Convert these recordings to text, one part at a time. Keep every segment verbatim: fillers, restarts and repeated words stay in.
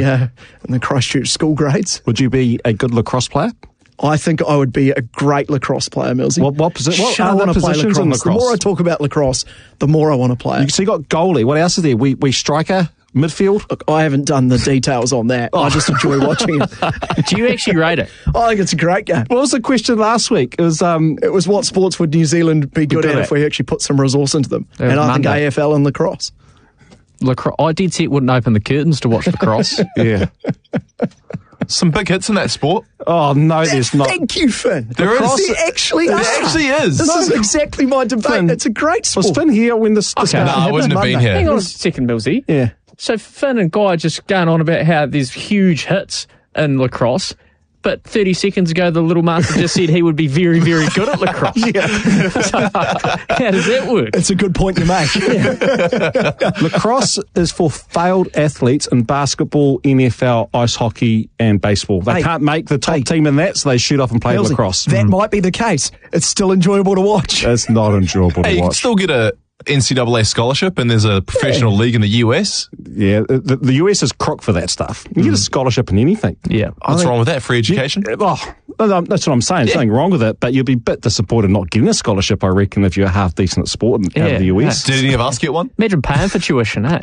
uh, in the Christchurch school grades. Would you be a good lacrosse player? I think I would be a great lacrosse player, Millsy. What, what, posi- what I are want the to play positions lacrosse. in lacrosse? The more I talk about lacrosse, the more I want to play it. So you got goalie. What else is there? We we striker, midfield. Look, I haven't done the details on that. I just enjoy watching it. Do you actually rate it? I think it's a great game. What was the question last week? It was um, It was what sports would New Zealand be good, good at at. if we actually put some resource into them. It was And I Monday. think A F L and lacrosse. Lacrosse. I did say it wouldn't open the curtains to watch lacrosse. yeah. Some big hits in that sport. Oh no, there's not. Thank you, Finn. There is. There actually There are. actually is. This No. is exactly my debate. Finn, It's a great sport. Was Finn here when this? this Okay. game No, I happened? wouldn't have been Monday. here. Hang on a second, Millsy. Yeah. So Finn and Guy just going on about how there's huge hits in lacrosse, but thirty seconds ago the little master just said he would be very, very good at lacrosse. So, how does that work? It's a good point you make. Lacrosse is for failed athletes in basketball, N F L, ice hockey, and baseball. They Hey. can't make the top Hey. team in that, so they shoot off and play Millsy, lacrosse. That might be the case. It's still enjoyable to watch. It's not enjoyable Hey, to you can watch. still get a N C double A scholarship, and there's a professional league in the U S. Yeah, the, the U S is crook for that stuff. You get a scholarship in anything. Yeah. What's wrong with that? Free education? Oh, no, no, that's what I'm saying. There's nothing wrong with it, but you'll be a bit disappointed not getting a scholarship, I reckon, if you're half decent at sport and out Yeah, of the U S. Did any of us get one? Imagine paying for tuition, eh?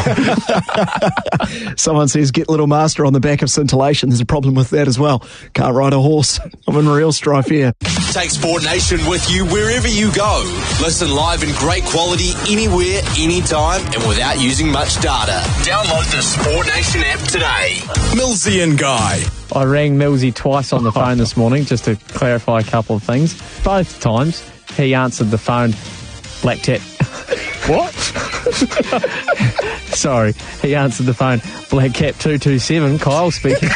Someone says, get Little Master on the back of scintillation. There's a problem with that as well. Can't ride a horse. I'm in real strife here. Take Sport Nation with you wherever you go. Listen live in great quality anywhere, anytime, and without using much data. Download the Sport Nation app today. Millsy and Guy. I rang Millsy twice on the phone this morning just to clarify a couple of things. Both times he answered the phone, Black Tap. What? Sorry, he answered the phone, Black Cap two two seven, Kyle speaking.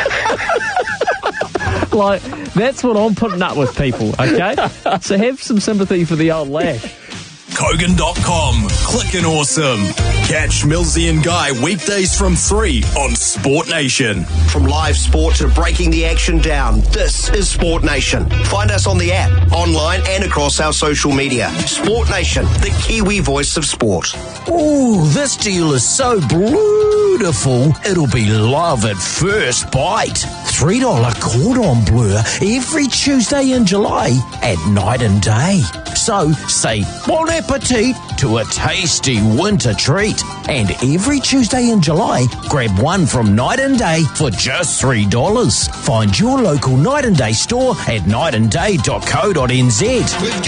Like, that's what I'm putting up with, people, okay? So have some sympathy for the old lad. Kogan dot com. Clickin' awesome. Catch Millsy and Guy weekdays from three on Sport Nation. From live sport to breaking the action down, this is Sport Nation. Find us on the app, online and across our social media. Sport Nation, the Kiwi voice of sport. Ooh, this deal is so beautiful, it'll be love at first bite. three dollar cordon bleu every Tuesday in July at night and day. So say bon appetit to a tasty winter treat. And every Tuesday in July, grab one from Night and Day for just three dollars. Find your local Night and Day store at night and day dot co dot n z.